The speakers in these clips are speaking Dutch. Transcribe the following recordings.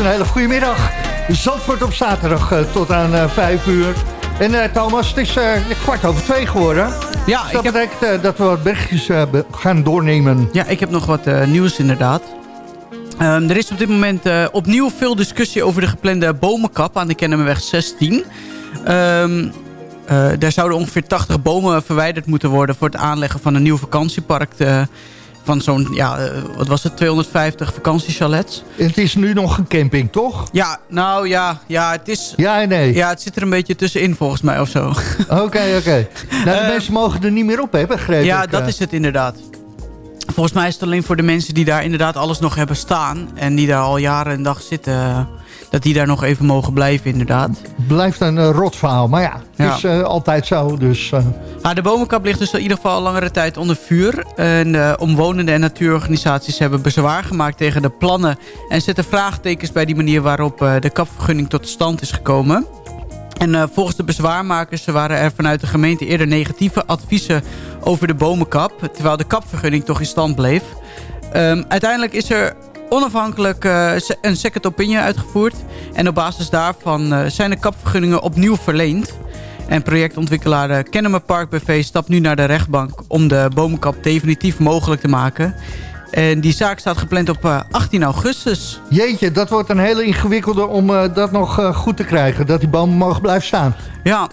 een hele goede middag. Zandvoort op zaterdag tot aan 5 uur. En Thomas, het is 2:15 geworden. Ja, dus dat betekent dat we wat berichtjes gaan doornemen. Ja, ik heb nog wat nieuws inderdaad. Er is op dit moment opnieuw veel discussie over de geplande bomenkap aan de Kennemerweg 16. Daar zouden ongeveer 80 bomen verwijderd moeten worden voor het aanleggen van een nieuw vakantiepark van zo'n, wat was het, 250 vakantiechalets. Het is nu nog een camping, toch? Ja, nou ja, het is... Ja en nee? Ja, het zit er een beetje tussenin volgens mij of zo. Oké. Nou, de mensen mogen er niet meer op, hè, begrepen. Ja, dat is het inderdaad. Volgens mij is het alleen voor de mensen die daar inderdaad alles nog hebben staan. En die daar al jaren en dag zitten. Dat die daar nog even mogen blijven inderdaad. Blijft een rot verhaal. Maar ja, het is altijd zo. Dus, de bomenkap ligt dus in ieder geval al langere tijd onder vuur. En omwonenden en natuurorganisaties hebben bezwaar gemaakt tegen de plannen. En zetten vraagtekens bij die manier waarop de kapvergunning tot stand is gekomen. En volgens de bezwaarmakers waren er vanuit de gemeente eerder negatieve adviezen over de bomenkap. Terwijl de kapvergunning toch in stand bleef. Uiteindelijk is er onafhankelijk een second opinion uitgevoerd. En op basis daarvan zijn de kapvergunningen opnieuw verleend. En projectontwikkelaar Kennemer Park BV stapt nu naar de rechtbank om de bomenkap definitief mogelijk te maken. En die zaak staat gepland op 18 augustus. Jeetje, dat wordt een hele ingewikkelde om dat nog goed te krijgen. Dat die bomen mogen blijven staan. Ja,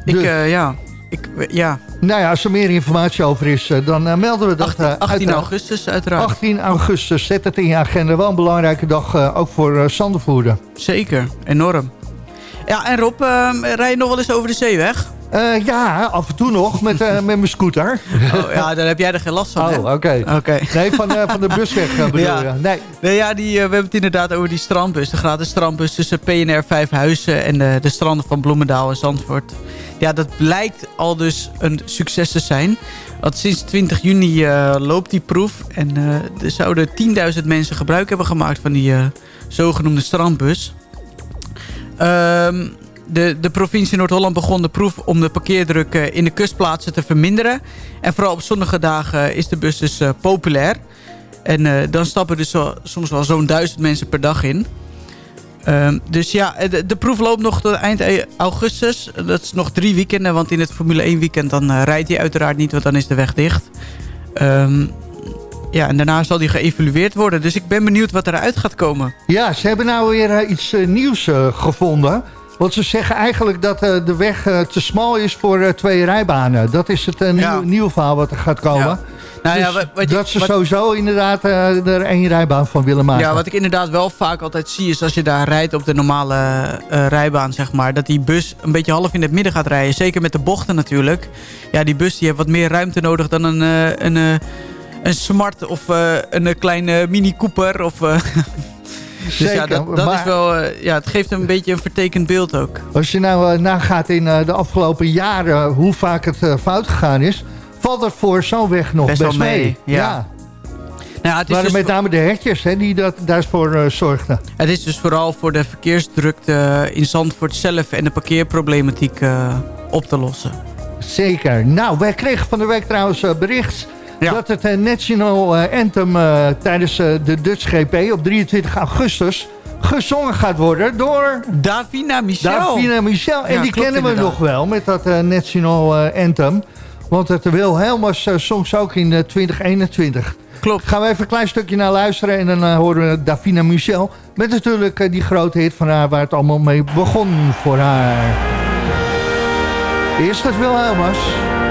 Nou ja, als er meer informatie over is, dan melden we dat. 18 augustus uiteraard. 18 augustus, zet het in je agenda. Wel een belangrijke dag, ook voor Sandervoerder. Zeker, enorm. Ja, en Rob, rij je nog wel eens over de zeeweg? Ja, af en toe nog, met mijn scooter. Oh, ja, daar heb jij er geen last van, hè? Oh, oké. Nee, van de busweg bedoel je? Nee, we hebben het inderdaad over die strandbus. De gratis strandbus tussen PNR Vijfhuizen en de stranden van Bloemendaal en Zandvoort. Ja, dat blijkt al dus een succes te zijn. Want sinds 20 juni loopt die proef. En er zouden 10.000 mensen gebruik hebben gemaakt van die zogenoemde strandbus. De provincie Noord-Holland begon de proef om de parkeerdruk in de kustplaatsen te verminderen. En vooral op zonnige dagen is de bus dus populair. En dan stappen dus soms wel zo'n 1000 mensen per dag in. Dus ja, de proef loopt nog tot eind augustus. Dat is nog 3 weekenden, want in het Formule 1 weekend dan rijdt hij uiteraard niet, want dan is de weg dicht. Ja, en daarna zal die geëvalueerd worden. Dus ik ben benieuwd wat eruit gaat komen. Ja, ze hebben nou weer iets nieuws gevonden. Want ze zeggen eigenlijk dat de weg te smal is voor 2 rijbanen. Dat is het nieuwe verhaal wat er gaat komen. Ja. Nou dus dat ze sowieso inderdaad er 1 rijbaan van willen maken. Ja, wat ik inderdaad wel vaak altijd zie is als je daar rijdt op de normale rijbaan, zeg maar, dat die bus een beetje half in het midden gaat rijden. Zeker met de bochten natuurlijk. Ja, die bus die heeft wat meer ruimte nodig dan een Smart of een kleine Mini Cooper of... Dus zeker, ja, dat is wel, het geeft een beetje een vertekend beeld ook. Als je nou nagaat in de afgelopen jaren hoe vaak het fout gegaan is, valt het voor zo'n weg nog best mee. Ja. Nou, het is waren dus met name de hertjes die daarvoor zorgden. Het is dus vooral voor de verkeersdrukte in Zandvoort zelf en de parkeerproblematiek op te lossen. Zeker. Nou, wij kregen van de week trouwens bericht dat het National Anthem tijdens de Dutch GP op 23 augustus gezongen gaat worden door Davina Michel. En die kennen we nog wel met dat National Anthem. Want het Wilhelmus zong ze ook in 2021. Klopt. Gaan we even een klein stukje naar luisteren en dan horen we Davina Michel. Met natuurlijk die grote hit van haar waar het allemaal mee begon voor haar. Eerst het Wilhelmus.